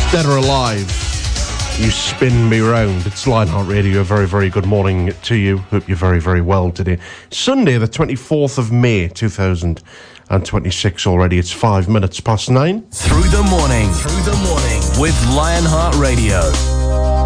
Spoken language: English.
Dead or Alive, You Spin Me Round. It's Lionheart Radio. A very, very good morning to you. Hope you're very, very well today. Sunday, the 24th of May, 2026 already. It's 5 minutes past 9. Through the morning with Lionheart Radio.